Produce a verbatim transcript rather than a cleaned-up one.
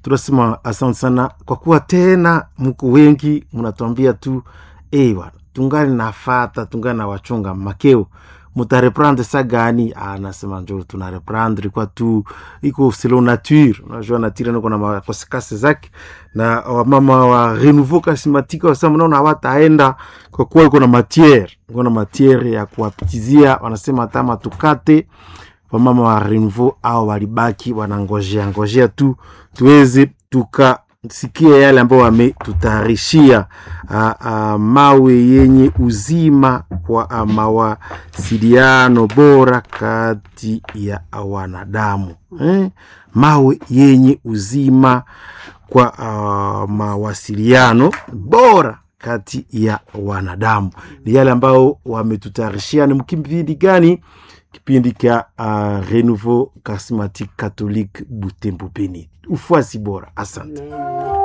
tunasema asante sana kwa kuwa tena mko wengi mnatuambia tu eh bwana tungali nafata tungali na wachunga makeo mutareprendre sa gani. Anasema njoo tunareprendre kwa tu iko selon nature. Unajua nature niko na makosekase zake na wamama wa renouveau charismatique wasema naona hawataenda kwa kuwa iko na matière iko na matière ya kuwapitizia. Wanasema tama tukate wamama wa renouveau au walibaki wanangojea ngojea tu tuweze tuka sikia yale ambao wametutayarishia mawe yenye uzima kwa uh, mawasiliano bora kati ya wanadamu eh? Mawe yenye uzima kwa uh, mawasiliano bora kati ya wanadamu ni yale ambao wametutayarishia. Ni mkipindi gani? Kipindi kia uh, Renouveau Charismatique Catholique Butembo Beni. Ufuasi bora. Asante.